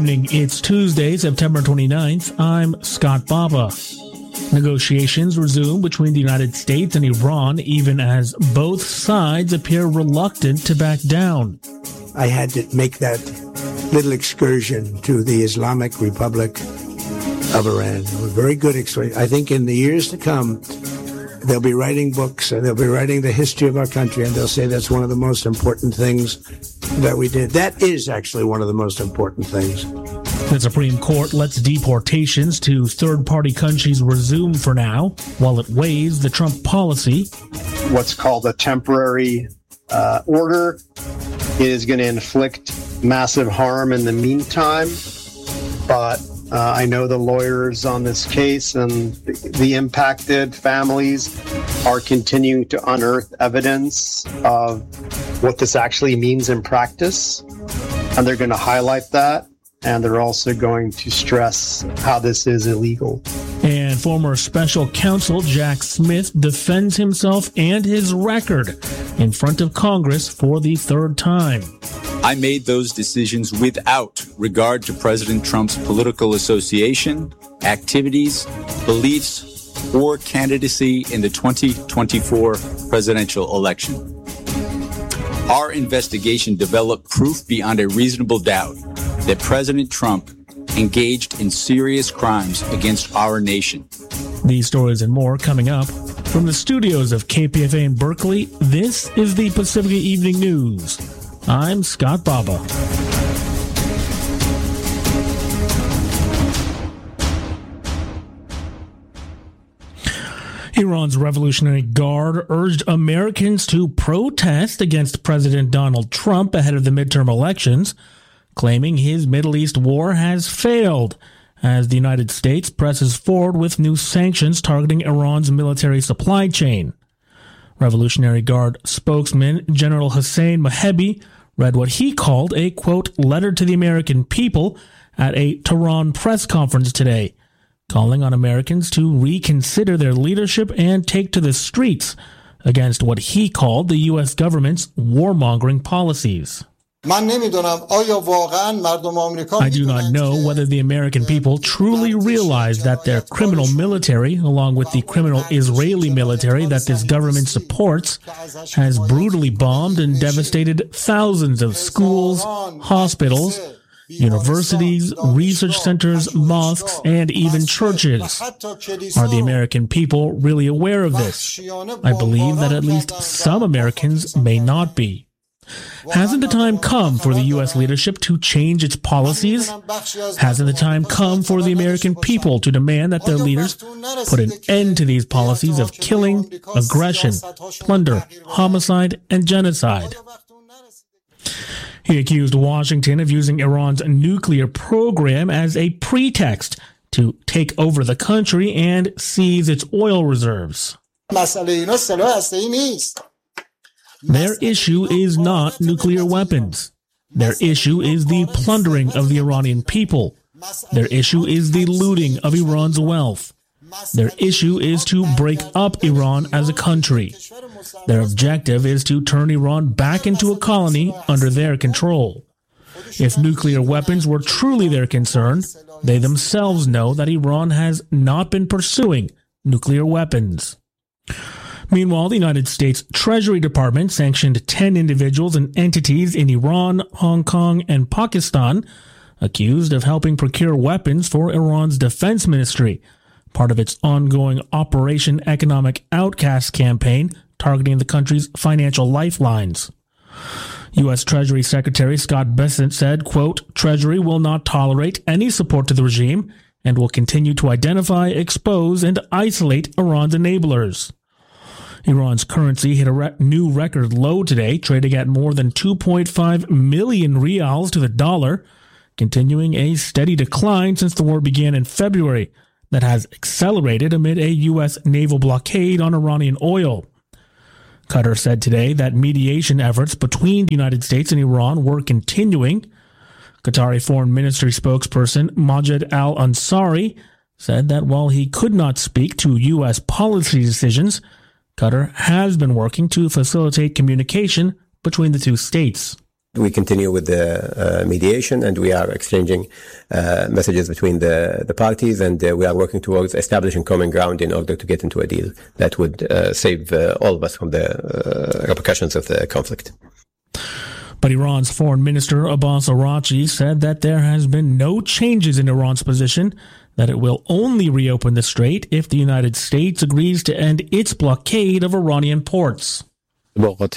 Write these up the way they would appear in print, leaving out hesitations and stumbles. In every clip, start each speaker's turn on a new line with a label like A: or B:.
A: evening. It's Tuesday, September 29th. I'm Scott Baba. Negotiations resume between the United States and Iran, even as both sides appear reluctant to back down.
B: I had to make that little excursion to the Islamic Republic of Iran. A very good excursion. I think in the years to come, they'll be writing books and they'll be writing the history of our country, and they'll say that's one of the most important things that we did. That is actually one of the most important things.
A: The Supreme Court lets deportations to third-party countries resume for now, while it weighs the Trump policy.
C: What's called a temporary order is going to inflict massive harm in the meantime, but I know the lawyers on this case and the impacted families are continuing to unearth evidence of what this actually means in practice, and they're going to highlight that, and they're also going to stress how this is illegal.
A: And former special counsel Jack Smith defends himself and his record in front of Congress for the third time.
D: I made those decisions without regard to President Trump's political association, activities, beliefs, or candidacy in the 2024 presidential election. Our investigation developed proof beyond a reasonable doubt that President Trump engaged in serious crimes against our nation.
A: These stories and more coming up. From the studios of KPFA in Berkeley, this is the Pacifica Evening News. I'm Scott Baba. Iran's Revolutionary Guard urged Americans to protest against President Donald Trump ahead of the midterm elections, claiming his Middle East war has failed as the United States presses forward with new sanctions targeting Iran's military supply chain. Revolutionary Guard spokesman General Hossein Mohebi read what he called a, quote, letter to the American people at a Tehran press conference today, calling on Americans to reconsider their leadership and take to the streets against what he called the U.S. government's warmongering policies. I do not know whether the American people truly realize that their criminal military, along with the criminal Israeli military that this government supports, has brutally bombed and devastated thousands of schools, hospitals, universities, research centers, mosques, and even churches. Are the American people really aware of this? I believe that at least some Americans may not be. Hasn't the time come for the U.S. leadership to change its policies? Hasn't the time come for the American people to demand that their leaders put an end to these policies of killing, aggression, plunder, homicide, and genocide? He accused Washington of using Iran's nuclear program as a pretext to take over the country and seize its oil reserves. Their issue is not nuclear weapons. Their issue is the plundering of the Iranian people. Their issue is the looting of Iran's wealth. Their issue is to break up Iran as a country. Their objective is to turn Iran back into a colony under their control. If nuclear weapons were truly their concern, they themselves know that Iran has not been pursuing nuclear weapons. Meanwhile, the United States Treasury Department sanctioned 10 individuals and entities in Iran, Hong Kong, and Pakistan accused of helping procure weapons for Iran's defense ministry, part of its ongoing Operation Economic Outcast campaign targeting the country's financial lifelines. U.S. Treasury Secretary Scott Bessent said, quote, Treasury will not tolerate any support to the regime and will continue to identify, expose, and isolate Iran's enablers. Iran's currency hit a new record low today, trading at more than 2.5 million rials to the dollar, continuing a steady decline since the war began in February that has accelerated amid a U.S. naval blockade on Iranian oil. Qatar said today that mediation efforts between the United States and Iran were continuing. Qatari Foreign Ministry spokesperson Majed al-Ansari said that while he could not speak to U.S. policy decisions, Qatar has been working to facilitate communication between the two states.
E: We continue with the mediation, and we are exchanging messages between the parties, and we are working towards establishing common ground in order to get into a deal that would save all of us from the repercussions of the conflict.
A: But Iran's Foreign Minister Abbas Araghchi said that there has been no changes in Iran's position, that it will only reopen the strait if the United States agrees to end its blockade of Iranian ports.
F: Let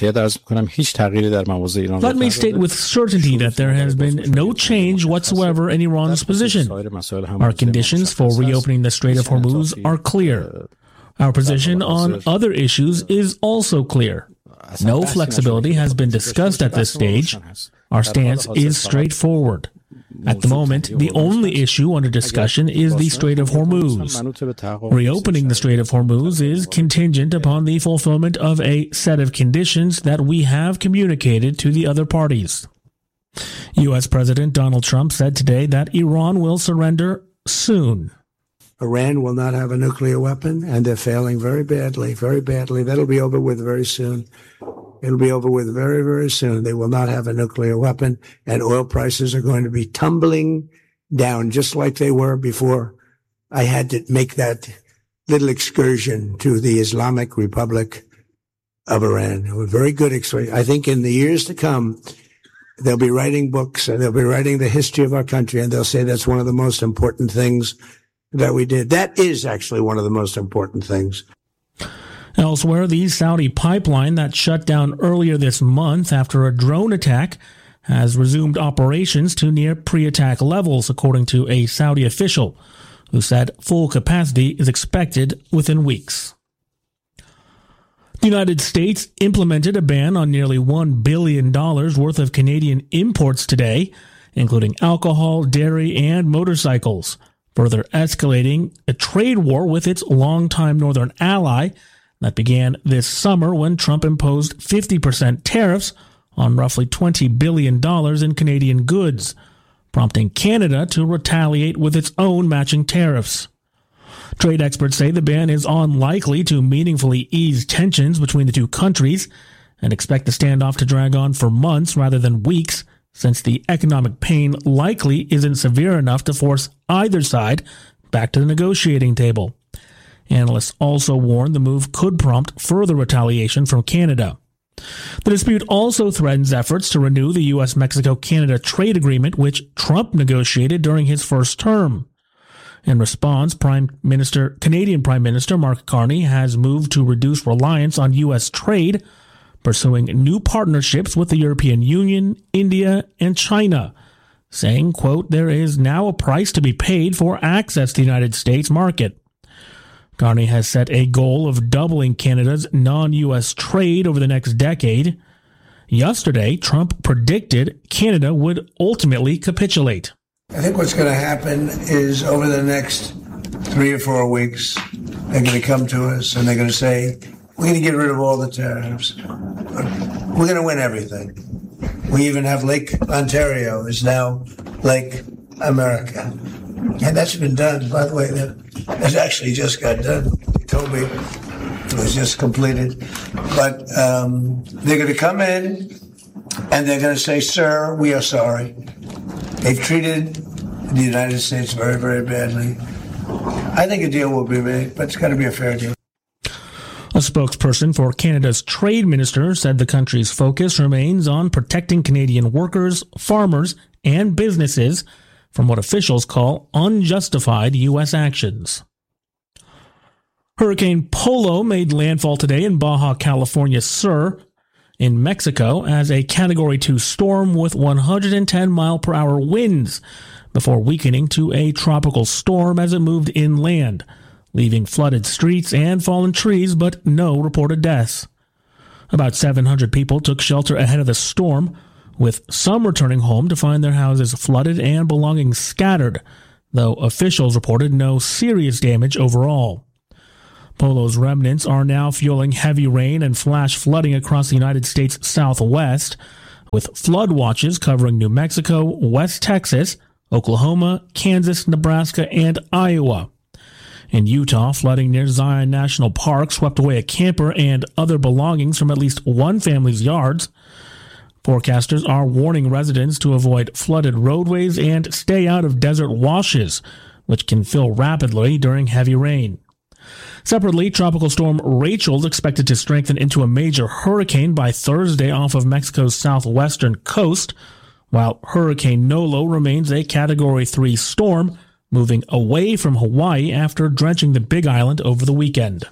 A: me state with certainty that there has been no change whatsoever in Iran's position. Our conditions for reopening the Strait of Hormuz are clear. Our position on other issues is also clear. No flexibility has been discussed at this stage. Our stance is straightforward. At the moment, the only issue under discussion is the Strait of Hormuz. Reopening the Strait of Hormuz is contingent upon the fulfillment of a set of conditions that we have communicated to the other parties. U.S. President Donald Trump said today that Iran will surrender soon.
B: Iran will not have a nuclear weapon, and they're failing very badly, very badly. That'll be over with very soon. It'll be over with very, very soon. They will not have a nuclear weapon, and oil prices are going to be tumbling down just like they were before I had to make that little excursion to the Islamic Republic of Iran. It was a very good excursion. I think in the years to come, they'll be writing books, and they'll be writing the history of our country, and they'll say that's one of the most important things that we did. That is actually one of the most important things.
A: Elsewhere, the Saudi pipeline that shut down earlier this month after a drone attack has resumed operations to near pre-attack levels, according to a Saudi official who said full capacity is expected within weeks. The United States implemented a ban on nearly $1 billion worth of Canadian imports today, including alcohol, dairy, and motorcycles, further escalating a trade war with its longtime northern ally that began this summer when Trump imposed 50% tariffs on roughly $20 billion in Canadian goods, prompting Canada to retaliate with its own matching tariffs. Trade experts say the ban is unlikely to meaningfully ease tensions between the two countries and expect the standoff to drag on for months rather than weeks, since the economic pain likely isn't severe enough to force either side back to the negotiating table. Analysts also warn the move could prompt further retaliation from Canada. The dispute also threatens efforts to renew the U.S.-Mexico-Canada trade agreement, which Trump negotiated during his first term. In response, Canadian Prime Minister Mark Carney has moved to reduce reliance on U.S. trade, pursuing new partnerships with the European Union, India, and China, saying, quote, "There is now a price to be paid for access to the United States market." Carney has set a goal of doubling Canada's non-U.S. trade over the next decade. Yesterday, Trump predicted Canada would ultimately capitulate.
B: I think what's going to happen is over the next 3 or 4 weeks, they're going to come to us and they're going to say, we're going to get rid of all the tariffs. We're going to win everything. We even have Lake Ontario is now Lake America. And that's been done, by the way. That actually just got done. They told me it was just completed. But they're going to come in and they're going to say, sir, we are sorry. They've treated the United States very, very badly. I think a deal will be made, but it's got to be a fair deal.
A: A spokesperson for Canada's trade minister said the country's focus remains on protecting Canadian workers, farmers, and businesses from what officials call unjustified U.S. actions. Hurricane Polo made landfall today in Baja California Sur in Mexico as a Category 2 storm with 110-mile-per-hour winds before weakening to a tropical storm as it moved inland, leaving flooded streets and fallen trees, but no reported deaths. About 700 people took shelter ahead of the storm, with some returning home to find their houses flooded and belongings scattered, though officials reported no serious damage overall. Polo's remnants are now fueling heavy rain and flash flooding across the United States Southwest, with flood watches covering New Mexico, West Texas, Oklahoma, Kansas, Nebraska, and Iowa. In Utah, flooding near Zion National Park swept away a camper and other belongings from at least one family's yards. Forecasters are warning residents to avoid flooded roadways and stay out of desert washes, which can fill rapidly during heavy rain. Separately, Tropical Storm Rachel is expected to strengthen into a major hurricane by Thursday off of Mexico's southwestern coast, while Hurricane Nolo remains a Category 3 storm, moving away from Hawaii after drenching the Big Island over the weekend.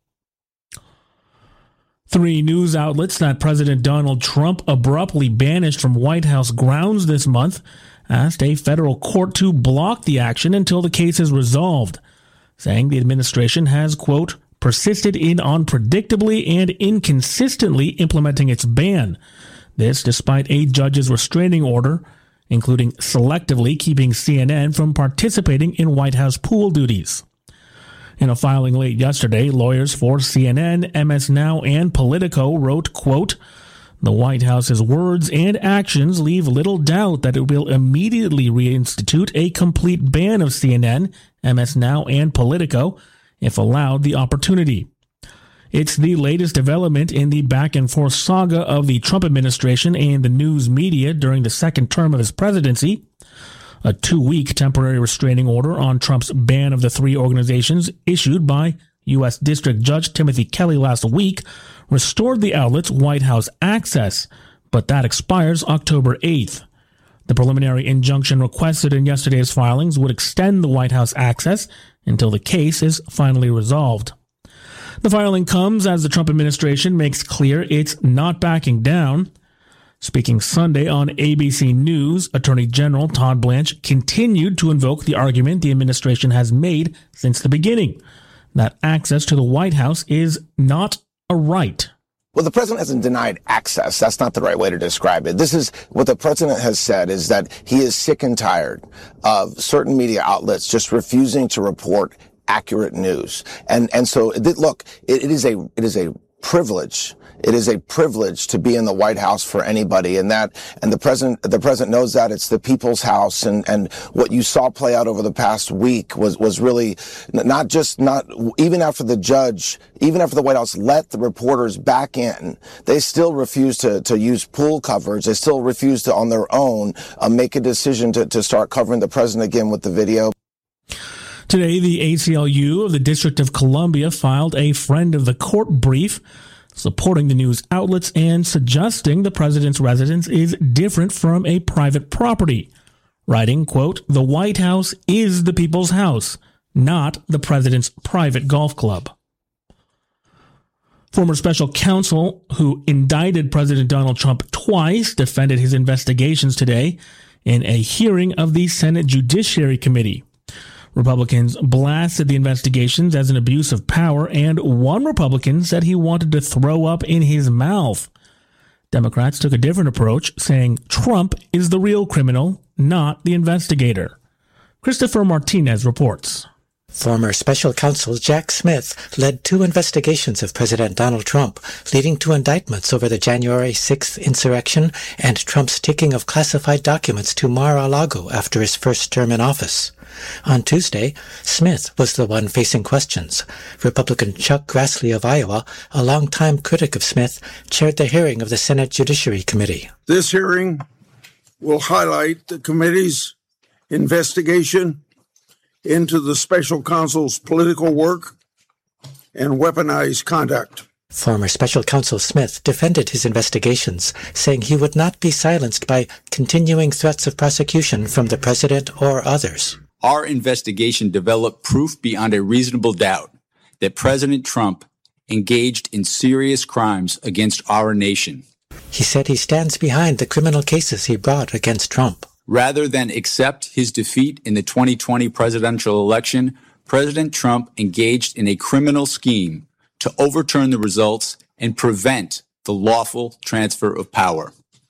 A: 3 news outlets that President Donald Trump abruptly banished from White House grounds this month asked a federal court to block the action until the case is resolved, saying the administration has, quote, persisted in unpredictably and inconsistently implementing its ban. This despite a judge's restraining order, including selectively keeping CNN from participating in White House pool duties. In a filing late yesterday, lawyers for CNN, MS Now, and Politico wrote, quote, the White House's words and actions leave little doubt that it will immediately reinstitute a complete ban of CNN, MS Now, and Politico if allowed the opportunity. It's the latest development in the back-and-forth saga of the Trump administration and the news media during the second term of his presidency. A 2-week temporary restraining order on Trump's ban of the 3 organizations issued by U.S. District Judge Timothy Kelly last week restored the outlet's White House access, but that expires October 8th. The preliminary injunction requested in yesterday's filings would extend the White House access until the case is finally resolved. The filing comes as the Trump administration makes clear it's not backing down. Speaking Sunday on ABC News, Attorney General Todd Blanche continued to invoke the argument the administration has made since the beginning, that access to the White House is not a right.
F: Well, the president hasn't denied access. That's not the right way to describe it. This is what the president has said, is that he is sick and tired of certain media outlets just refusing to report accurate news. And so look, it is a privilege. It is a privilege to be in the White House for anybody, and the president knows that. It's the people's house, and what you saw play out over the past week was really not even after the White House let the reporters back in, they still refused to use pool coverage. They still refused to on their own make a decision to start covering the president again with the video.
A: Today, the ACLU of the District of Columbia filed a friend of the court brief supporting the news outlets and suggesting the president's residence is different from a private property, writing, quote, the White House is the people's house, not the president's private golf club. Former special counsel who indicted President Donald Trump twice defended his investigations today in a hearing of the Senate Judiciary Committee. Republicans blasted the investigations as an abuse of power, and one Republican said he wanted to throw up in his mouth. Democrats took a different approach, saying Trump is the real criminal, not the investigator. Christopher Martinez reports.
G: Former special counsel Jack Smith led 2 investigations of President Donald Trump, leading to indictments over the January 6th insurrection and Trump's taking of classified documents to Mar-a-Lago after his first term in office. On Tuesday, Smith was the one facing questions. Republican Chuck Grassley of Iowa, a longtime critic of Smith, chaired the hearing of the Senate Judiciary Committee.
H: This hearing will highlight the committee's investigation into the special counsel's political work and weaponized conduct.
G: Former special counsel Smith defended his investigations, saying he would not be silenced by continuing threats of prosecution from the president or others.
D: Our investigation developed proof beyond a reasonable doubt that President Trump engaged in serious crimes against our nation.
G: He said he stands behind the criminal cases he brought against Trump.
D: Rather than accept his defeat in the 2020 presidential election, President Trump engaged in a criminal scheme to overturn the results and prevent the lawful transfer of power.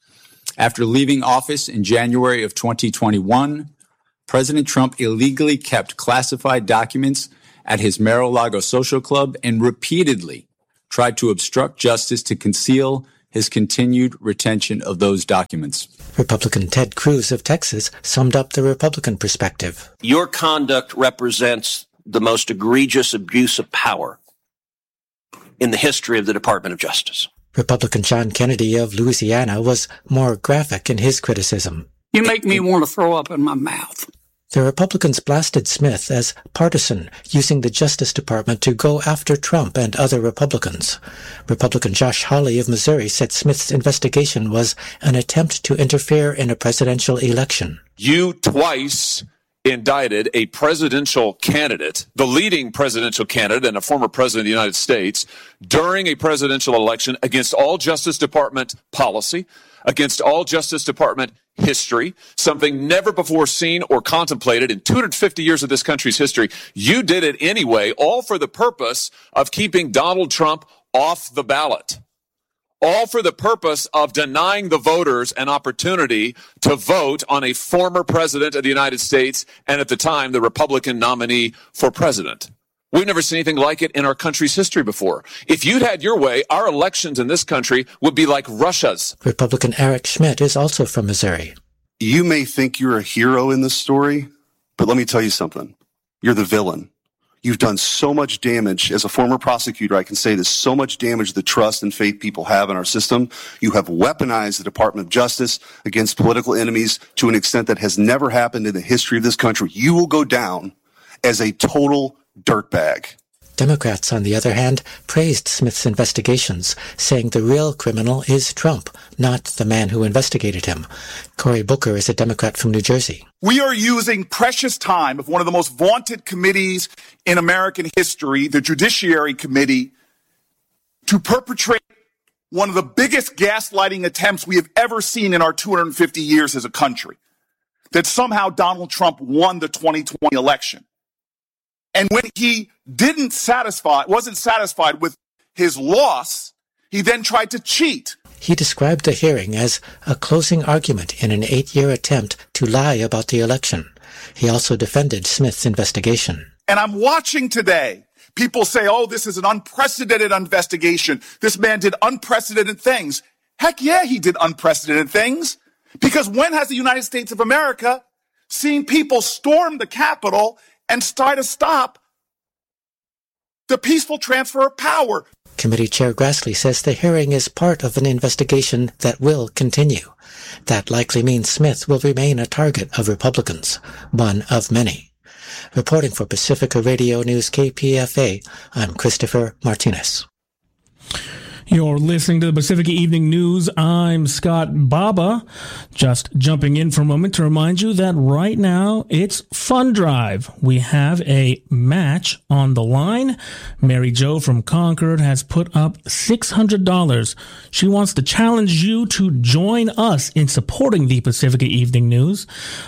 D: After leaving office in January of 2021, President Trump illegally kept classified documents at his Mar-a-Lago social club and repeatedly tried to obstruct justice to conceal his continued retention of those documents.
G: Republican Ted Cruz of Texas summed up the Republican perspective.
I: Your conduct represents the most egregious abuse of power in the history of the Department of Justice.
G: Republican John Kennedy of Louisiana was more graphic in his criticism.
J: You make me want to throw up in my mouth.
G: The Republicans blasted Smith as partisan, using the Justice Department to go after Trump and other Republicans. Republican Josh Hawley of Missouri said Smith's investigation was an attempt to interfere in a presidential election.
K: You twice indicted a presidential candidate, the leading presidential candidate and a former president of the United States, during a presidential election against all Justice Department policy, against all Justice Department history, something never before seen or contemplated in 250 years of this country's history. You did it anyway, all for the purpose of keeping Donald Trump off the ballot, all for the purpose of denying the voters an opportunity to vote on a former president of the United States and at the time the Republican nominee for president. We've never seen anything like it in our country's history before. If you'd had your way, our elections in this country would be like Russia's.
G: Republican Eric Schmidt is also from Missouri.
L: You may think you're a hero in this story, but let me tell you something. You're the villain. You've done so much damage. As a former prosecutor, I can say this, so much damage to the trust and faith people have in our system. You have weaponized the Department of Justice against political enemies to an extent that has never happened in the history of this country. You will go down as a total dirtbag.
G: Democrats, on the other hand, praised Smith's investigations, saying the real criminal is Trump, not the man who investigated him. Cory Booker is a Democrat from New Jersey.
M: We are using precious time of one of the most vaunted committees in American history, the Judiciary Committee, to perpetrate one of the biggest gaslighting attempts we have ever seen in our 250 years as a country. That somehow Donald Trump won the 2020 election. And when he wasn't satisfied with his loss, he then tried to cheat.
G: He described the hearing as a closing argument in an 8-year attempt to lie about the election. He also defended Smith's investigation.
M: And I'm watching today. People say, oh, this is an unprecedented investigation. This man did unprecedented things. Heck yeah, he did unprecedented things. Because when has the United States of America seen people storm the Capitol and try to stop the peaceful transfer of power?
G: Committee Chair Grassley says the hearing is part of an investigation that will continue. That likely means Smith will remain a target of Republicans, one of many. Reporting for Pacifica Radio News KPFA, I'm Christopher Martinez.
A: You're listening to the Pacifica Evening News. I'm Scott Baba. Just jumping in for a moment to remind you that right now it's Fund Drive. We have a match on the line. Mary Jo from Concord has put up $600. She wants to challenge you to join us in supporting the Pacifica Evening News.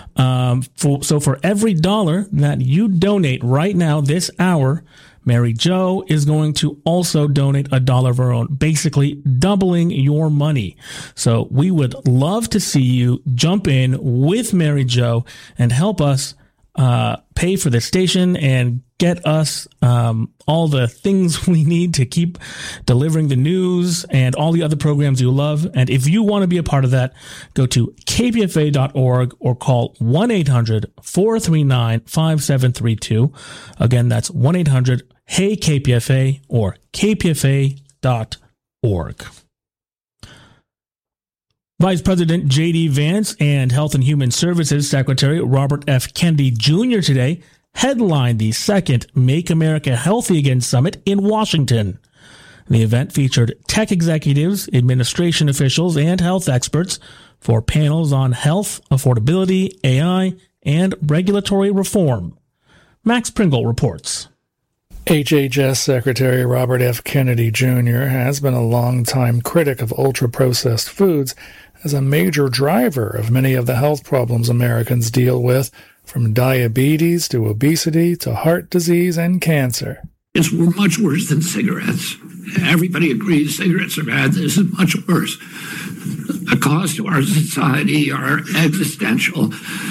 A: So for every dollar that you donate right now this hour, Mary Jo is going to also donate $1 of her own, basically doubling your money. So we would love to see you jump in with Mary Jo and help us pay for the station and get us all the things we need to keep delivering the news and all the other programs you love. And if you want to be a part of that, go to kpfa.org or call 1-800-439-5732. Again, that's 1-800-HEY-KPFA or kpfa.org. Vice President J.D. Vance and Health and Human Services Secretary Robert F. Kennedy Jr. today headlined the second Make America Healthy Again Summit in Washington. The event featured tech executives, administration officials, and health experts for panels on health, affordability, AI, and regulatory reform. Max Pringle reports.
N: HHS Secretary Robert F. Kennedy Jr. has been a longtime critic of ultra-processed foods as a major driver of many of the health problems Americans deal with, from diabetes to obesity to heart disease and cancer.
J: It's much worse than cigarettes. Everybody agrees cigarettes are bad. This is much worse. The cost to our society are existential.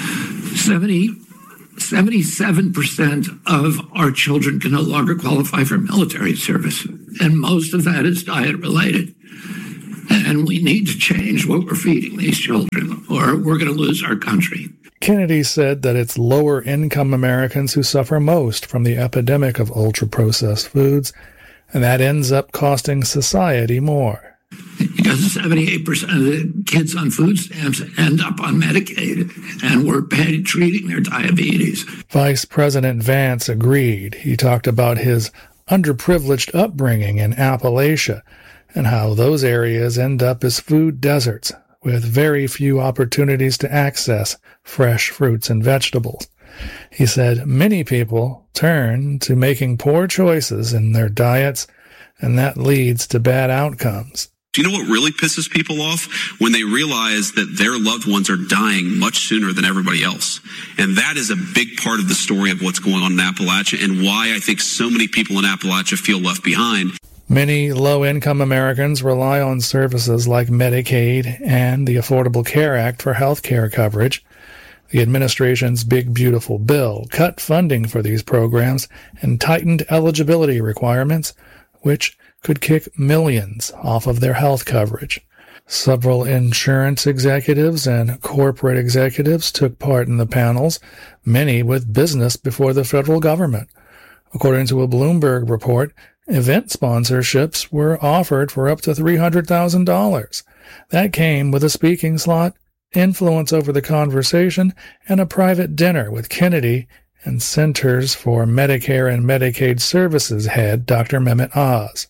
J: 77% of our children can no longer qualify for military service, and most of that is diet-related. And we need to change what we're feeding these children, or we're going to lose our country.
N: Kennedy said that it's lower-income Americans who suffer most from the epidemic of ultra-processed foods, and that ends up costing society more.
J: Because 78% of the kids on food stamps end up on Medicaid, and we're treating their diabetes.
N: Vice President Vance agreed. He talked about his underprivileged upbringing in Appalachia and how those areas end up as food deserts with very few opportunities to access fresh fruits and vegetables. He said many people turn to making poor choices in their diets, and that leads to bad outcomes.
O: Do you know what really pisses people off? When they realize that their loved ones are dying much sooner than everybody else. And that is a big part of the story of what's going on in Appalachia and why I think so many people in Appalachia feel left behind.
N: Many low-income Americans rely on services like Medicaid and the Affordable Care Act for health care coverage. The administration's Big Beautiful Bill cut funding for these programs and tightened eligibility requirements, which could kick millions off of their health coverage. Several insurance executives and corporate executives took part in the panels, many with business before the federal government. According to a Bloomberg report, event sponsorships were offered for up to $300,000. That came with a speaking slot, influence over the conversation, and a private dinner with Kennedy and Centers for Medicare and Medicaid Services head Dr. Mehmet Oz.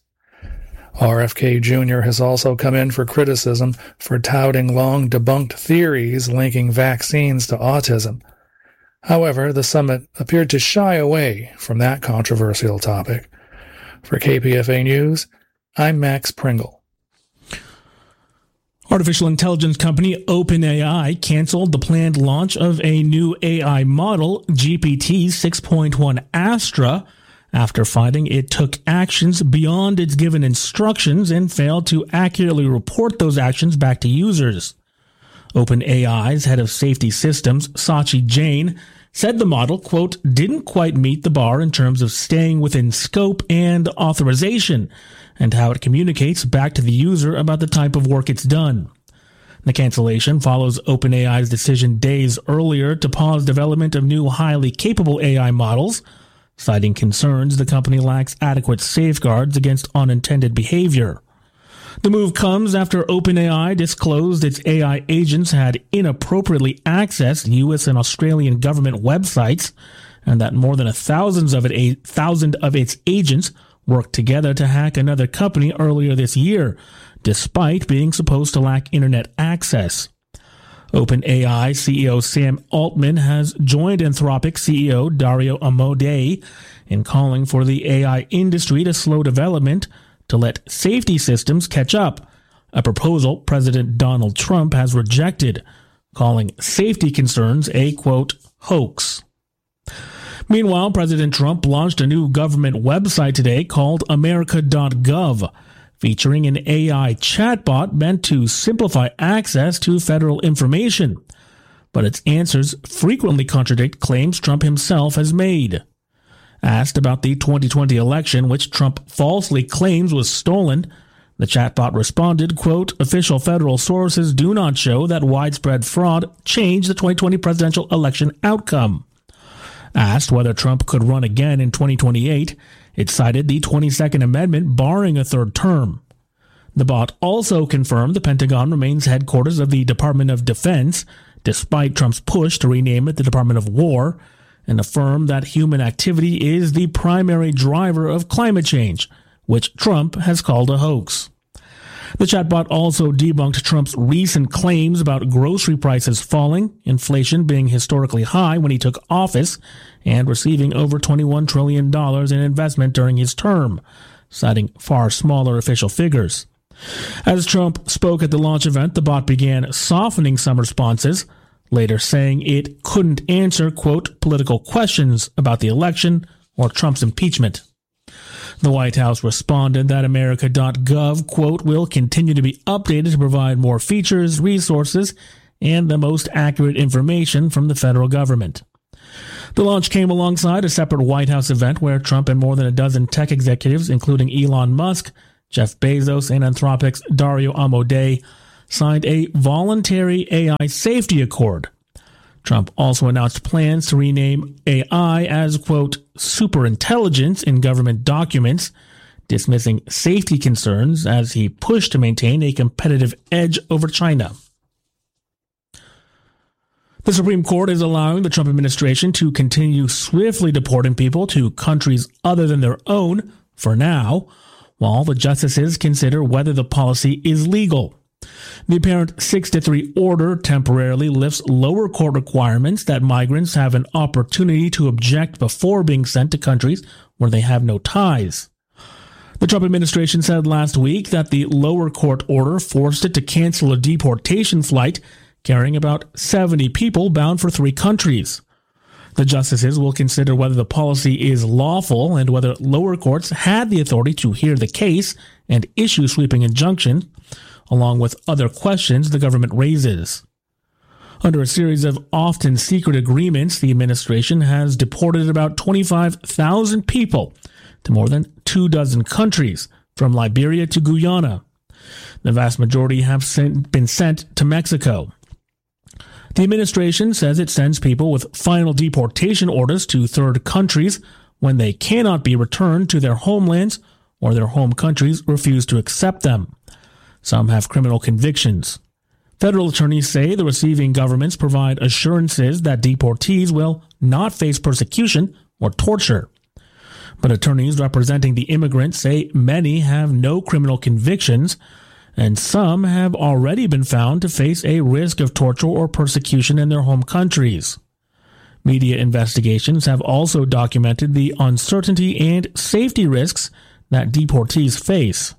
N: RFK Jr. has also come in for criticism for touting long-debunked theories linking vaccines to autism. However, the summit appeared to shy away from that controversial topic. For KPFA News, I'm Max Pringle.
A: Artificial intelligence company OpenAI canceled the planned launch of a new AI model, GPT 6.1 Astra, after finding it took actions beyond its given instructions and failed to accurately report those actions back to users. OpenAI's head of safety systems, Sachi Jain, said the model, quote, didn't quite meet the bar in terms of staying within scope and authorization, and how it communicates back to the user about the type of work it's done. The cancellation follows OpenAI's decision days earlier to pause development of new highly capable AI models, citing concerns the company lacks adequate safeguards against unintended behavior. The move comes after OpenAI disclosed its AI agents had inappropriately accessed U.S. and Australian government websites, and that more than 1,000 of its agents worked together to hack another company earlier this year, despite being supposed to lack internet access. OpenAI CEO Sam Altman has joined Anthropic CEO Dario Amodei in calling for the AI industry to slow development to let safety systems catch up, a proposal President Donald Trump has rejected, calling safety concerns a, quote, hoax. Meanwhile, President Trump launched a new government website today called America.gov, featuring an AI chatbot meant to simplify access to federal information. But its answers frequently contradict claims Trump himself has made. Asked about the 2020 election, which Trump falsely claims was stolen, the chatbot responded, quote, official federal sources do not show that widespread fraud changed the 2020 presidential election outcome. Asked whether Trump could run again in 2028, it cited the 22nd Amendment barring a third term. The bot also confirmed the Pentagon remains headquarters of the Department of Defense, despite Trump's push to rename it the Department of War, and affirmed that human activity is the primary driver of climate change, which Trump has called a hoax. The chatbot also debunked Trump's recent claims about grocery prices falling, inflation being historically high when he took office, and receiving over $21 trillion in investment during his term, citing far smaller official figures. As Trump spoke at the launch event, the bot began softening some responses, later saying it couldn't answer, quote, political questions about the election or Trump's impeachment. The White House responded that America.gov, quote, will continue to be updated to provide more features, resources, and the most accurate information from the federal government. The launch came alongside a separate White House event where Trump and more than a dozen tech executives, including Elon Musk, Jeff Bezos, and Anthropic's Dario Amodei, signed a voluntary AI safety accord. Trump also announced plans to rename AI as, quote, superintelligence in government documents, dismissing safety concerns as he pushed to maintain a competitive edge over China. The Supreme Court is allowing the Trump administration to continue swiftly deporting people to countries other than their own for now, while the justices consider whether the policy is legal. The apparent 6-3 order temporarily lifts lower court requirements that migrants have an opportunity to object before being sent to countries where they have no ties. The Trump administration said last week that the lower court order forced it to cancel a deportation flight carrying about 70 people bound for 3 countries. The justices will consider whether the policy is lawful and whether lower courts had the authority to hear the case and issue sweeping injunctions, along with other questions the government raises. Under a series of often secret agreements, the administration has deported about 25,000 people to more than 24 countries, from Liberia to Guyana. The vast majority have been sent to Mexico. The administration says it sends people with final deportation orders to third countries when they cannot be returned to their homelands or their home countries refuse to accept them. Some have criminal convictions. Federal attorneys say the receiving governments provide assurances that deportees will not face persecution or torture. But attorneys representing the immigrants say many have no criminal convictions, and some have already been found to face a risk of torture or persecution in their home countries. Media investigations have also documented the uncertainty and safety risks that deportees face.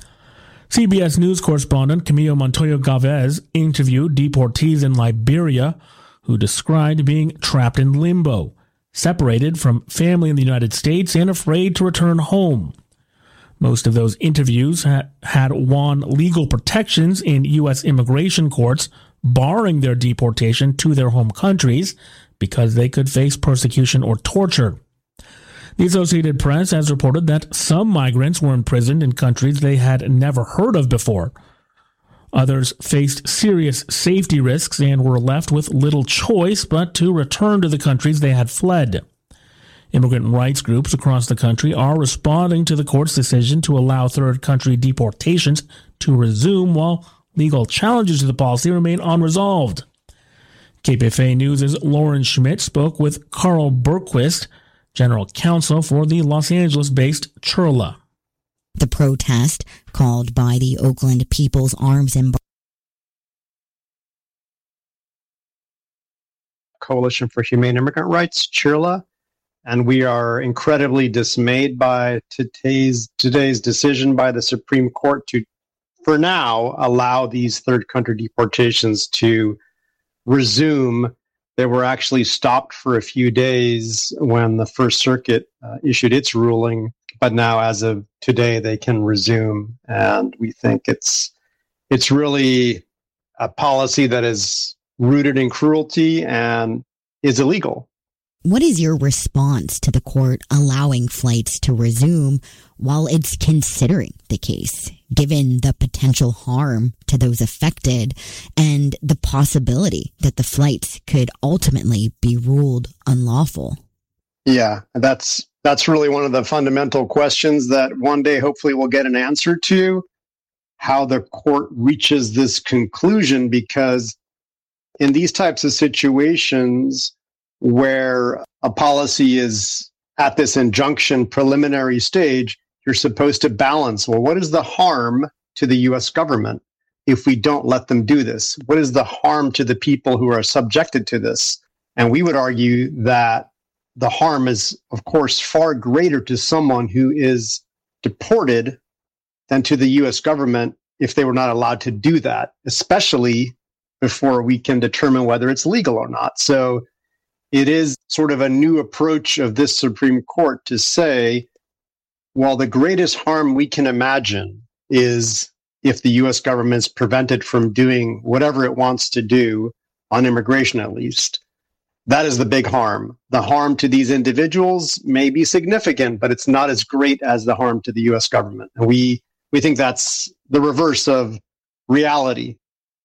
A: CBS News correspondent Camilo Montoya Gavez interviewed deportees in Liberia who described being trapped in limbo, separated from family in the United States and afraid to return home. Most of those interviews had won legal protections in U.S. immigration courts, barring their deportation to their home countries because they could face persecution or torture. The Associated Press has reported that some migrants were imprisoned in countries they had never heard of before. Others faced serious safety risks and were left with little choice but to return to the countries they had fled. Immigrant rights groups across the country are responding to the court's decision to allow third country deportations to resume while legal challenges to the policy remain unresolved. KPFA News' Lauren Schmidt spoke with Carl Bergquist, general counsel for the Los Angeles-based Churla.
P: The protest, called by the Oakland People's Arms and
C: Coalition for Humane Immigrant Rights, Churla, and we are incredibly dismayed by today's decision by the Supreme Court to, for now, allow these third country deportations to resume. They were actually stopped for a few days when the First Circuit issued its ruling, but now as of today they can resume, and we think it's really a policy that is rooted in cruelty and is illegal.
P: What is your response to the court allowing flights to resume while it's considering the case, given the potential harm to those affected and the possibility that the flights could ultimately be ruled unlawful?
C: Yeah, that's really one of the fundamental questions that one day hopefully we'll get an answer to, how the court reaches this conclusion, because in these types of situations where a policy is at this injunction preliminary stage, you're supposed to balance, well, what is the harm to the U.S. government if we don't let them do this? What is the harm to the people who are subjected to this? And we would argue that the harm is, of course, far greater to someone who is deported than to the U.S. government if they were not allowed to do that, especially before we can determine whether it's legal or not. So it is sort of a new approach of this Supreme Court to say, well, the greatest harm we can imagine is if the U.S. government's prevented from doing whatever it wants to do on immigration, at least. That is the big harm. The harm to these individuals may be significant, but it's not as great as the harm to the U.S. government. And we think that's the reverse of reality.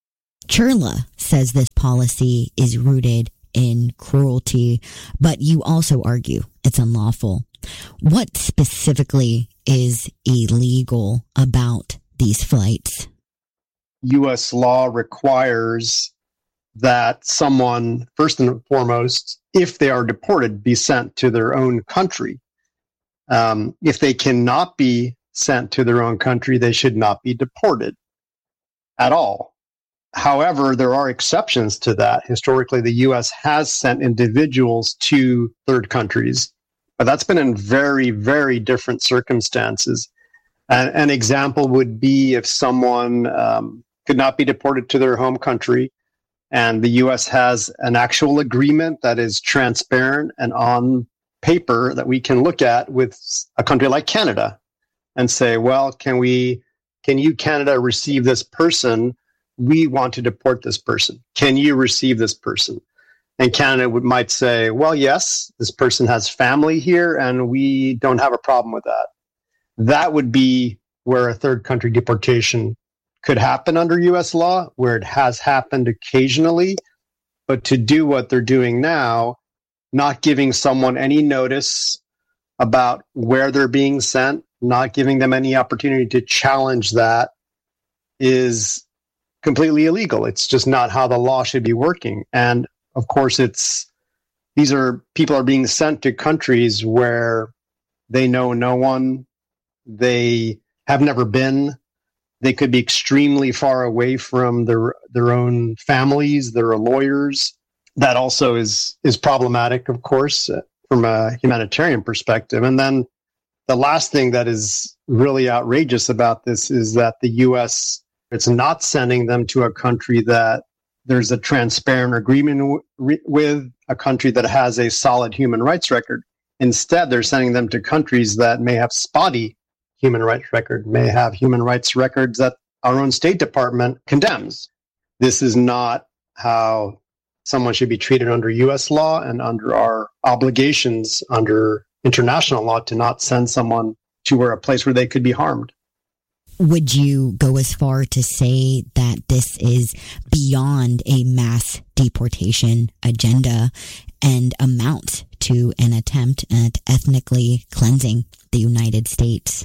P: Churla says this policy is rooted in cruelty, but you also argue it's unlawful. What specifically is illegal about these flights?
C: U.S. law requires that someone, first and foremost, if they are deported, be sent to their own country. If they cannot be sent to their own country, they should not be deported at all. However, there are exceptions to that. Historically, the U.S. has sent individuals to third countries, but that's been in very, very different circumstances. An example would be if someone could not be deported to their home country, and the U.S. has an actual agreement that is transparent and on paper that we can look at with a country like Canada and say, well, can you, Canada, receive this person? We want to deport this person. Can you receive this person? And Canada might say, well, yes, this person has family here and we don't have a problem with that. That would be where a third country deportation could happen under U.S. law, where it has happened occasionally. But to do what they're doing now, not giving someone any notice about where they're being sent, not giving them any opportunity to challenge that, is completely illegal. It's just not how the law should be working. And of course, people are being sent to countries where they know no one, they have never been, they could be extremely far away from their own families, their lawyers. That also is problematic, of course, from a humanitarian perspective. And then the last thing that is really outrageous about this is that the U.S., it's not sending them to a country that there's a transparent agreement with, a country that has a solid human rights record. Instead, they're sending them to countries that may have spotty human rights record, may have human rights records that our own State Department condemns. This is not how someone should be treated under U.S. law and under our obligations under international law to not send someone to a place where they could be harmed.
P: Would you go as far to say that this is beyond a mass deportation agenda and amounts to an attempt at ethnically cleansing the United States?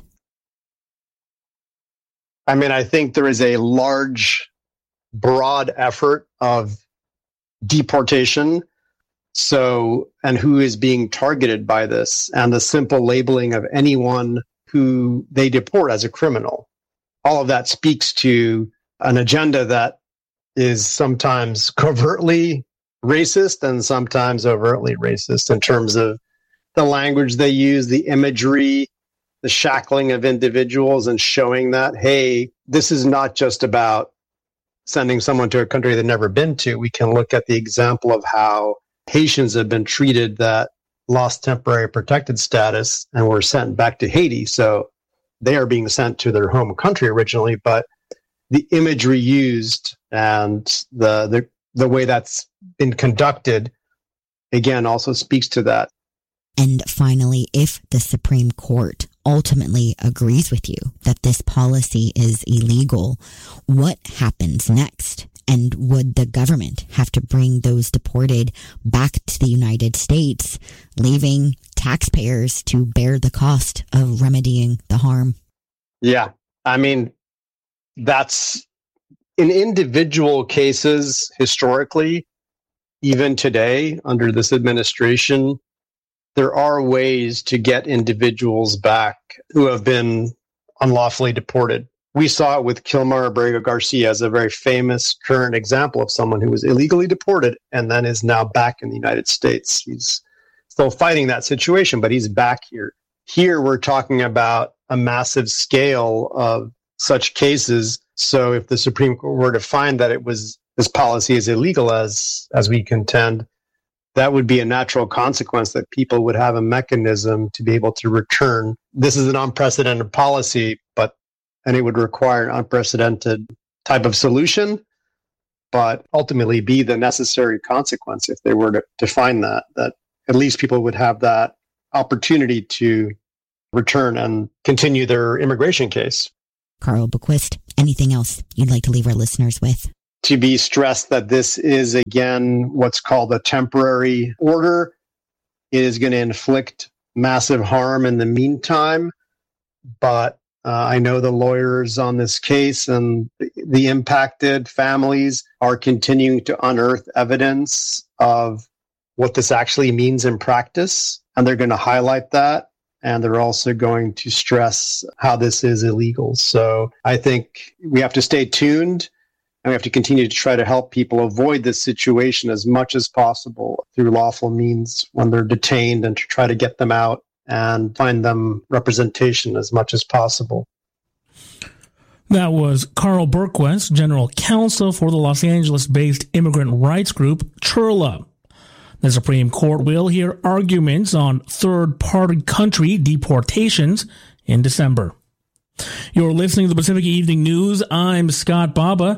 C: I mean, I think there is a large, broad effort of deportation. So, and who is being targeted by this, and the simple labeling of anyone who they deport as a criminal. All of that speaks to an agenda that is sometimes covertly racist and sometimes overtly racist in terms of the language they use, the imagery, the shackling of individuals, and showing that, hey, this is not just about sending someone to a country they've never been to. We can look at the example of how Haitians have been treated that lost temporary protected status and were sent back to Haiti. So they are being sent to their home country originally, but the imagery used and the way that's been conducted, again, also speaks to that.
P: And finally, if the Supreme Court ultimately agrees with you that this policy is illegal, what happens next? And would the government have to bring those deported back to the United States, leaving taxpayers to bear the cost of remedying the harm?
C: Yeah. I mean, that's in individual cases historically, even today under this administration, there are ways to get individuals back who have been unlawfully deported. We saw it with Kilmar Abrego Garcia as a very famous current example of someone who was illegally deported and then is now back in the United States. He's still fighting that situation, but he's back here. Here we're talking about a massive scale of such cases. So if the Supreme Court were to find that this policy is illegal as we contend, that would be a natural consequence that people would have a mechanism to be able to return. This is an unprecedented policy, and it would require an unprecedented type of solution, but ultimately be the necessary consequence if they were to find that at least people would have that opportunity to return and continue their immigration case.
P: Carl Boquist, anything else you'd like to leave our listeners with?
C: To be stressed that this is, again, what's called a temporary order. It is going to inflict massive harm in the meantime. but I know the lawyers on this case and the impacted families are continuing to unearth evidence of what this actually means in practice. And they're going to highlight that. And they're also going to stress how this is illegal. So I think we have to stay tuned, and we have to continue to try to help people avoid this situation as much as possible through lawful means when they're detained, and to try to get them out and find them representation as much as possible.
A: That was Carl Berquist, General Counsel for the Los Angeles-based immigrant rights group Churla. The Supreme Court will hear arguments on third-party country deportations in December. You're listening to the Pacific Evening News. I'm Scott Baba.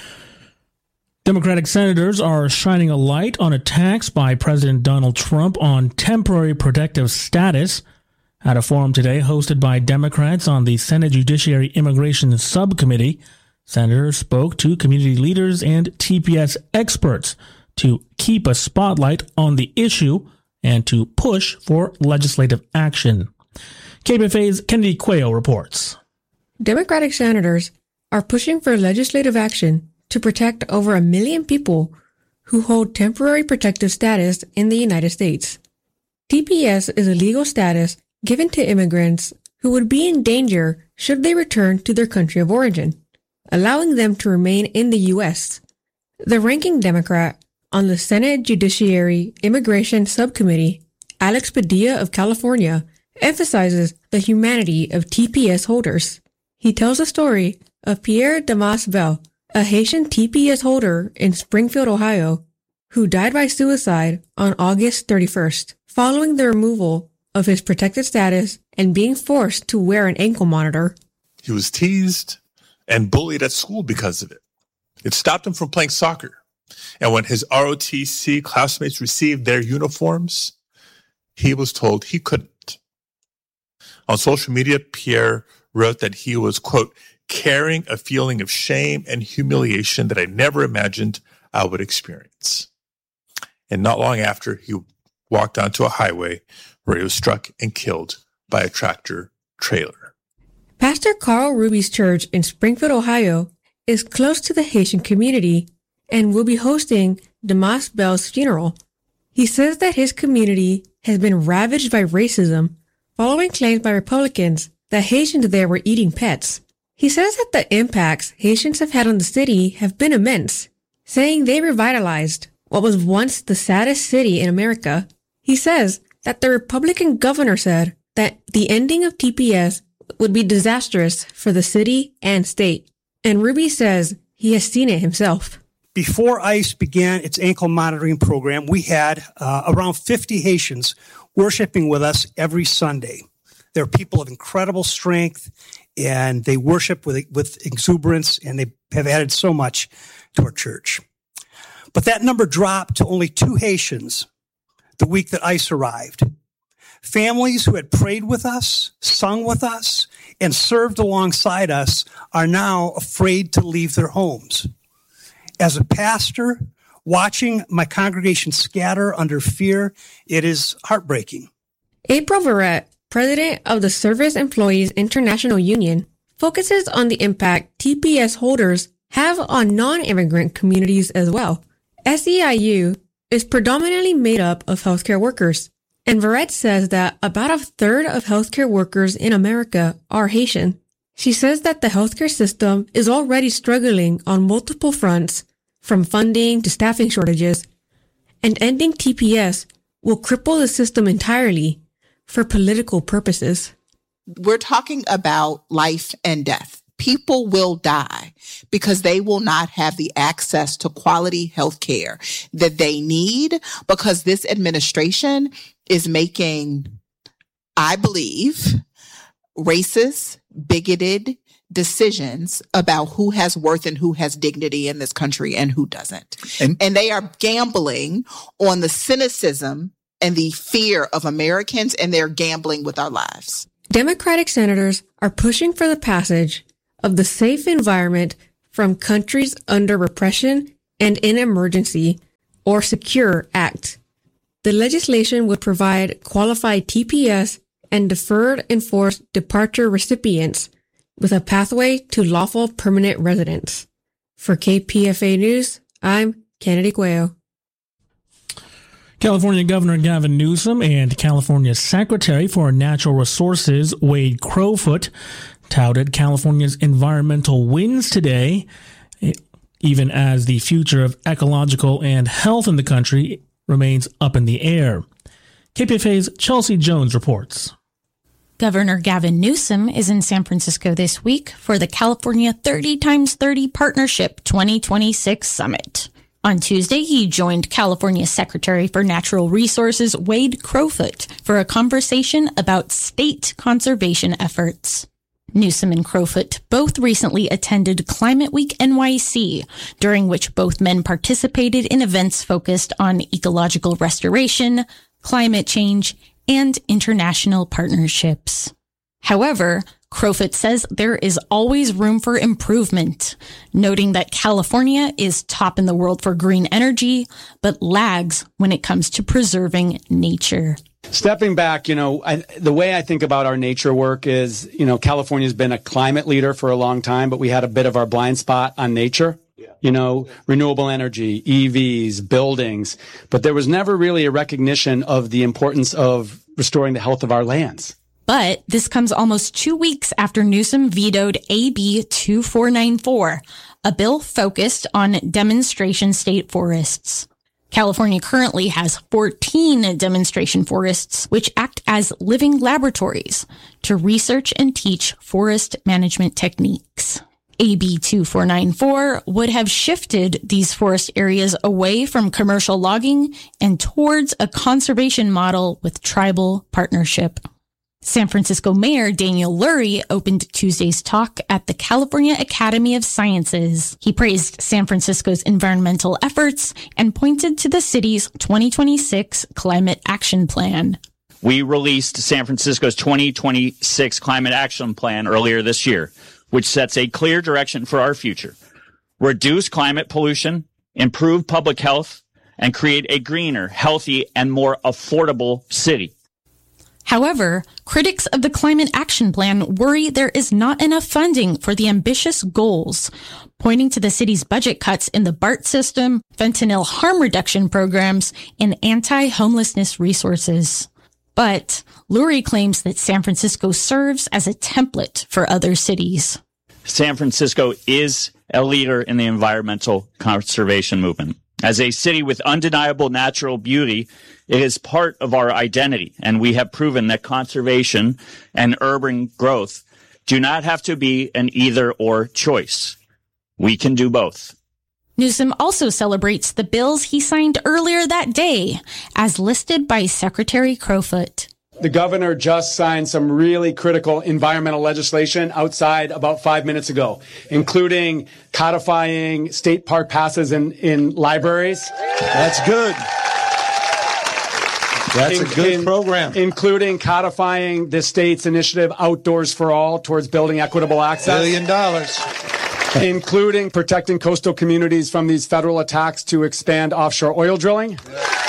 A: Democratic senators are shining a light on attacks by President Donald Trump on temporary protective status. At a forum today hosted by Democrats on the Senate Judiciary Immigration Subcommittee, senators spoke to community leaders and TPS experts to keep a spotlight on the issue and to push for legislative action. KPFA's Kennedy Cuello reports.
Q: Democratic senators are pushing for legislative action to protect over 1 million people who hold temporary protective status in the United States. TPS is a legal status given to immigrants who would be in danger should they return to their country of origin, allowing them to remain in the U.S. The ranking Democrat on the Senate Judiciary Immigration Subcommittee, Alex Padilla of California, emphasizes the humanity of TPS holders. He tells the story of Pierre Damas Bell, a Haitian TPS holder in Springfield, Ohio, who died by suicide on August 31st, following the removal of his protected status and being forced to wear an ankle monitor.
R: He was teased and bullied at school because of it. It stopped him from playing soccer. And when his ROTC classmates received their uniforms, he was told he couldn't. On social media, Pierre wrote that he was, quote, carrying a feeling of shame and humiliation that I never imagined I would experience. And not long after, he walked onto a highway where he was struck and killed by a tractor trailer.
Q: Pastor Carl Ruby's church in Springfield, Ohio, is close to the Haitian community and will be hosting Damas Bell's funeral. He says that his community has been ravaged by racism following claims by Republicans that Haitians there were eating pets. He says that the impacts Haitians have had on the city have been immense, saying they revitalized what was once the saddest city in America. He says that the Republican governor said that the ending of TPS would be disastrous for the city and state. And Ruby says he has seen it himself.
S: Before ICE began its ankle monitoring program, we had around 50 Haitians worshiping with us every Sunday. They're people of incredible strength, and they worship with exuberance, and they have added so much to our church. But that number dropped to only 2 Haitians the week that ICE arrived. Families who had prayed with us, sung with us, and served alongside us are now afraid to leave their homes. As a pastor, watching my congregation scatter under fear, it is heartbreaking.
Q: April Verrett, president of the Service Employees International Union, focuses on the impact TPS holders have on non-immigrant communities as well. SEIU is predominantly made up of healthcare workers, and Verrett says that about a third of healthcare workers in America are Haitian. She says that the healthcare system is already struggling on multiple fronts, from funding to staffing shortages, and ending TPS will cripple the system entirely for political purposes.
T: We're talking about life and death. People will die because they will not have the access to quality health care that they need, because this administration is making, I believe, racist, bigoted decisions about who has worth and who has dignity in this country and who doesn't. And they are gambling on the cynicism and the fear of Americans, and they're gambling with our lives.
Q: Democratic senators are pushing for the passage of the Safe Environment from Countries Under Repression and in Emergency, or SECURE Act. The legislation would provide qualified TPS and deferred enforced departure recipients with a pathway to lawful permanent residence. For KPFA News, I'm Kennedy Cuello.
A: California Governor Gavin Newsom and California Secretary for Natural Resources Wade Crowfoot touted California's environmental wins today, even as the future of ecological and health in the country remains up in the air. KPFA's Chelsea Jones reports.
U: Governor Gavin Newsom is in San Francisco this week for the California 30x30 Partnership 2026 Summit. On Tuesday, he joined California Secretary for Natural Resources Wade Crowfoot for a conversation about state conservation efforts. Newsom and Crowfoot both recently attended Climate Week NYC, during which both men participated in events focused on ecological restoration, climate change, and international partnerships. However, Crowfoot says there is always room for improvement, noting that California is top in the world for green energy, but lags when it comes to preserving nature.
V: Stepping back, the way I think about our nature work is, California's been a climate leader for a long time, but we had a bit of our blind spot on nature. Renewable energy, EVs, buildings, but there was never really a recognition of the importance of restoring the health of our lands.
U: But this comes almost 2 weeks after Newsom vetoed AB 2494, a bill focused on demonstration state forests. California currently has 14 demonstration forests, which act as living laboratories to research and teach forest management techniques. AB 2494 would have shifted these forest areas away from commercial logging and towards a conservation model with tribal partnership. San Francisco Mayor Daniel Lurie opened Tuesday's talk at the California Academy of Sciences. He praised San Francisco's environmental efforts and pointed to the city's 2026 Climate Action Plan.
W: We released San Francisco's 2026 Climate Action Plan earlier this year, which sets a clear direction for our future. Reduce climate pollution, improve public health, and create a greener, healthy, and more affordable city.
U: However, critics of the Climate Action Plan worry there is not enough funding for the ambitious goals, pointing to the city's budget cuts in the BART system, fentanyl harm reduction programs, and anti-homelessness resources. But Lurie claims that San Francisco serves as a template for other cities.
W: San Francisco is a leader in the environmental conservation movement. As a city with undeniable natural beauty, it is part of our identity, and we have proven that conservation and urban growth do not have to be an either-or choice. We can do both.
U: Newsom also celebrates the bills he signed earlier that day, as listed by Secretary Crowfoot.
V: The governor just signed some really critical environmental legislation outside about 5 minutes ago, including codifying state park passes in libraries.
X: That's good. That's a good program.
V: Including codifying the state's initiative Outdoors for All towards building equitable access.
X: $1 billion.
V: Including protecting coastal communities from these federal attacks to expand offshore oil drilling.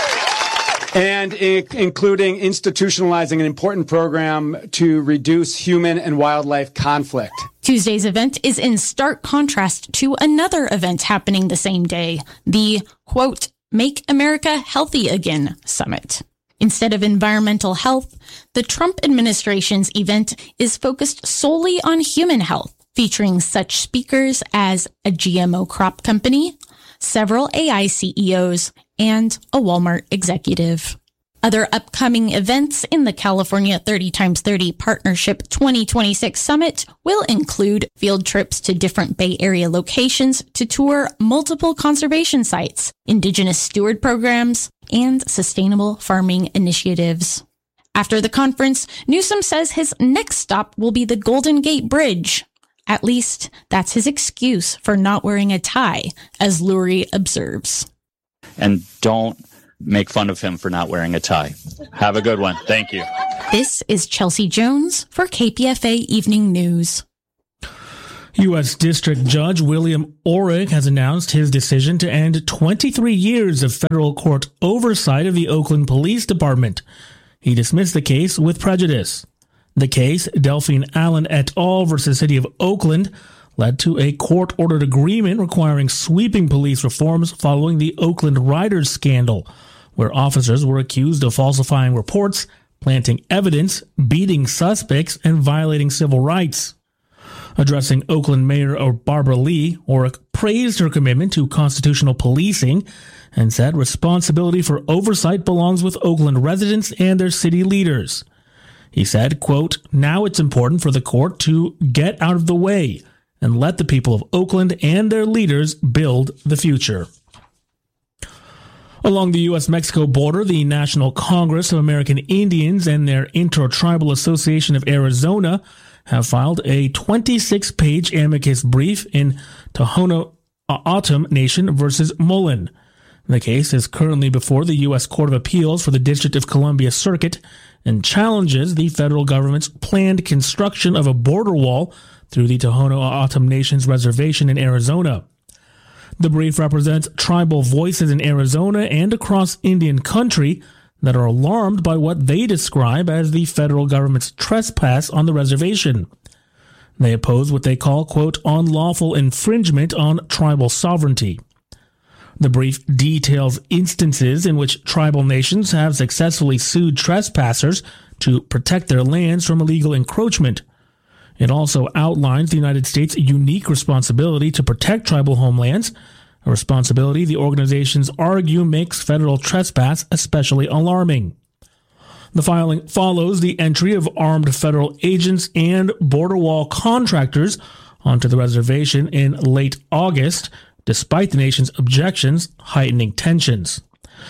V: And including institutionalizing an important program to reduce human and wildlife conflict.
U: Tuesday's event is in stark contrast to another event happening the same day, the, quote, Make America Healthy Again Summit. Instead of environmental health, the Trump administration's event is focused solely on human health, featuring such speakers as a GMO crop company, several AI CEOs, and a Walmart executive. Other upcoming events in the California 30x30 Partnership 2026 Summit will include field trips to different Bay Area locations to tour multiple conservation sites, indigenous steward programs, and sustainable farming initiatives. After the conference, Newsom says his next stop will be the Golden Gate Bridge. At least, that's his excuse for not wearing a tie, as Lurie observes.
W: And don't make fun of him for not wearing a tie. Have a good one. Thank you.
U: This is Chelsea Jones for KPFA Evening News.
A: U.S. District Judge William Orrick has announced his decision to end 23 years of federal court oversight of the Oakland Police Department. He dismissed the case with prejudice. The case, Delphine Allen et al. Versus City of Oakland, led to a court-ordered agreement requiring sweeping police reforms following the Oakland Riders scandal, where officers were accused of falsifying reports, planting evidence, beating suspects, and violating civil rights. Addressing Oakland Mayor Barbara Lee, Orrick praised her commitment to constitutional policing and said responsibility for oversight belongs with Oakland residents and their city leaders. He said, quote, "Now it's important for the court to get out of the way and let the people of Oakland and their leaders build the future." Along the U.S.-Mexico border, the National Congress of American Indians and their Intertribal Association of Arizona have filed a 26-page amicus brief in Tohono O'odham Nation versus Mullen. The case is currently before the U.S. Court of Appeals for the District of Columbia Circuit and challenges the federal government's planned construction of a border wall through the Tohono O'odham Nation's reservation in Arizona. The brief represents tribal voices in Arizona and across Indian country that are alarmed by what they describe as the federal government's trespass on the reservation. They oppose what they call, quote, unlawful infringement on tribal sovereignty. The brief details instances in which tribal nations have successfully sued trespassers to protect their lands from illegal encroachment. It also outlines the United States' unique responsibility to protect tribal homelands, a responsibility the organizations argue makes federal trespass especially alarming. The filing follows the entry of armed federal agents and border wall contractors onto the reservation in late August, despite the nation's objections, heightening tensions.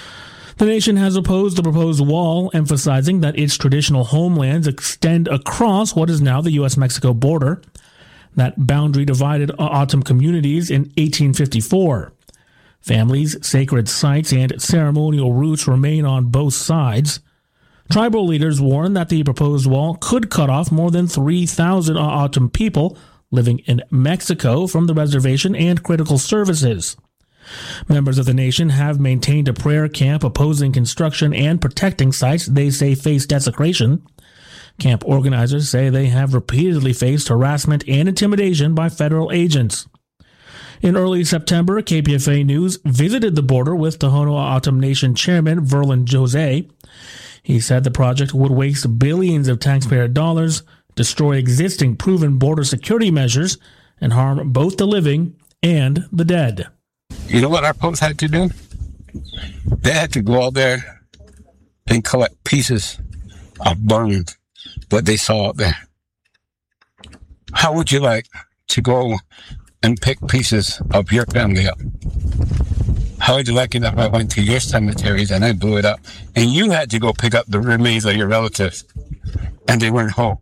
A: The nation has opposed the proposed wall, emphasizing that its traditional homelands extend across what is now the U.S.-Mexico border. That boundary divided O'odham communities in 1854. Families, sacred sites, and ceremonial routes remain on both sides. Tribal leaders warn that the proposed wall could cut off more than 3,000 O'odham people living in Mexico from the reservation and critical services. Members of the nation have maintained a prayer camp opposing construction and protecting sites they say face desecration. Camp organizers say they have repeatedly faced harassment and intimidation by federal agents. In early September, KPFA News visited the border with Tohono O'odham Nation Chairman Verlin Jose. He said the project would waste billions of taxpayer dollars, destroy existing proven border security measures, and harm both the living and the dead.
B: You know what our folks had to do? They had to go out there and collect pieces of bones, what they saw out there. How would you like to go and pick pieces of your family up? How would you like it if I went to your cemeteries and I blew it up, and you had to go pick up the remains of your relatives, and they weren't whole?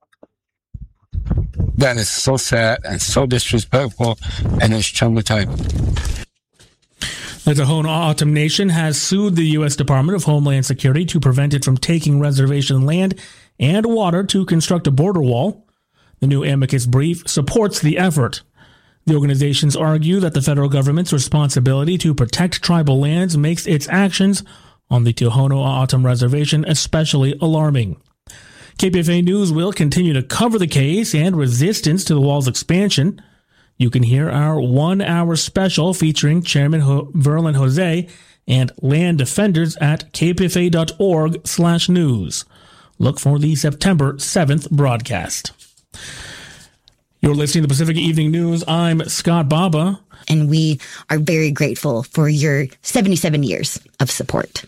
B: That is so sad and so disrespectful, and it's traumatizing.
A: The Tohono O'odham Nation has sued the U.S. Department of Homeland Security to prevent it from taking reservation land and water to construct a border wall. The new amicus brief supports the effort. The organizations argue that the federal government's responsibility to protect tribal lands makes its actions on the Tohono O'odham Reservation especially alarming. KPFA News will continue to cover the case and resistance to the wall's expansion. You can hear our 1-hour special featuring Chairman Verlin Jose and land defenders at kpfa.org/news. Look for the September 7th broadcast. You're listening to the Pacific Evening News. I'm Scott Baba.
P: And we are very grateful for your 77 years of support.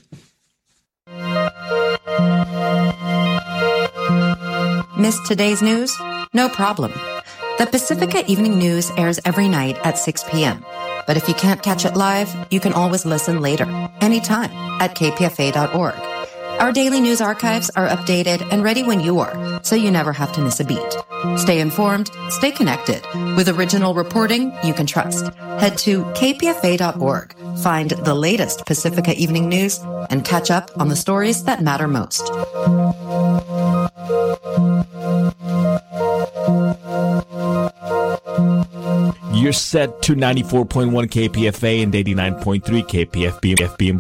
E: Missed today's news? No problem. The Pacifica Evening News airs every night at 6 p.m. But if you can't catch it live, you can always listen later, anytime, at kpfa.org. Our daily news archives are updated and ready when you are, so you never have to miss a beat. Stay informed, stay connected. With original reporting you can trust. Head to kpfa.org, find the latest Pacifica Evening News, and catch up on the stories that matter most.
F: You're set to 94.1 KPFA and 89.3 KPFB.